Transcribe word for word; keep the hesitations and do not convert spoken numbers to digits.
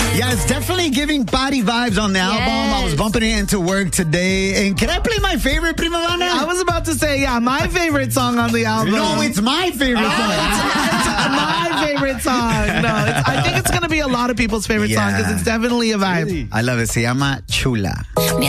Yeah, it's definitely giving party vibes on the album. Yes. I was bumping it into work today. And can I play my favorite, Primavana? I was about to say, yeah, my favorite song on the album. No, it's my favorite Oh, song. it's, it's my favorite song. No, it's, I think it's going to be a lot of people's favorite song Yeah. because it's definitely a vibe. I love it. Se llama Chula.